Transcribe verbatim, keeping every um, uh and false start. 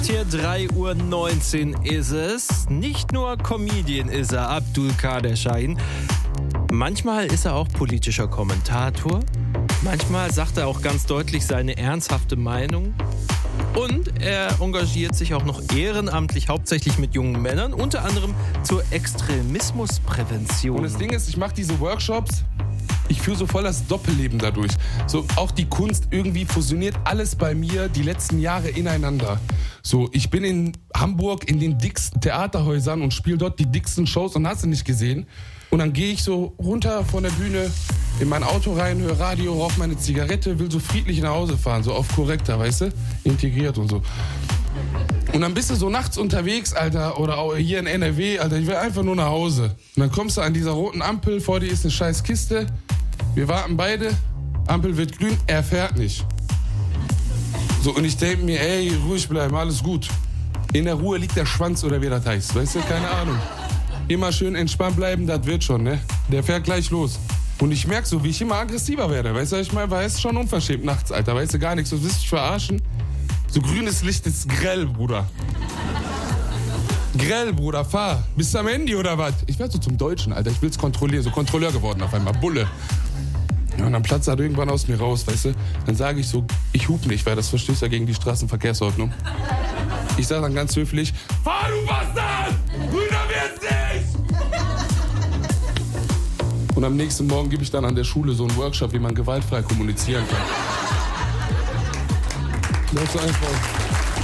Hier drei Uhr neunzehn ist es. Nicht nur Comedian ist er, Abdulkader Şahin. Manchmal ist er auch politischer Kommentator. Manchmal sagt er auch ganz deutlich seine ernsthafte Meinung. Und er engagiert sich auch noch ehrenamtlich, hauptsächlich mit jungen Männern, unter anderem zur Extremismusprävention. Und das Ding ist, ich mache diese Workshops, ich führe so voll das Doppelleben dadurch. So, auch die Kunst, irgendwie fusioniert alles bei mir die letzten Jahre ineinander. So, ich bin in Hamburg in den dicksten Theaterhäusern und spiele dort die dicksten Shows und hast du nicht gesehen. Und dann gehe ich so runter von der Bühne in mein Auto rein, höre Radio, rauche meine Zigarette, will so friedlich nach Hause fahren, so auf korrekter, weißt du? Integriert und so. Und dann bist du so nachts unterwegs, Alter, oder auch hier in N R W, Alter, ich will einfach nur nach Hause. Und dann kommst du an dieser roten Ampel, vor dir ist eine scheiß Kiste, wir warten beide, Ampel wird grün, er fährt nicht. So, und ich denke mir, ey, ruhig bleiben, alles gut. In der Ruhe liegt der Schwanz oder wie das heißt, weißt du, keine Ahnung. Immer schön entspannt bleiben, das wird schon, ne? Der fährt gleich los. Und ich merke so, wie ich immer aggressiver werde, weißt du, ich meine, weil es ist schon unverschämt nachts, Alter, weißt du, gar nichts, du willst dich verarschen. So grünes Licht ist grell, Bruder. Grell, Bruder, fahr. Bist du am Handy oder was? Ich werde so zum Deutschen, Alter, ich will's kontrollieren, so Kontrolleur geworden auf einmal, Bulle. Ja, und dann platzt er irgendwann aus mir raus, weißt du. Dann sage ich so, ich hub nicht, weil das verstößt ja gegen die Straßenverkehrsordnung. Ich sage dann ganz höflich, fahr du Bastard! Grüner wird's nicht! Und am nächsten Morgen gebe ich dann an der Schule so einen Workshop, wie man gewaltfrei kommunizieren kann. Das ist einfach...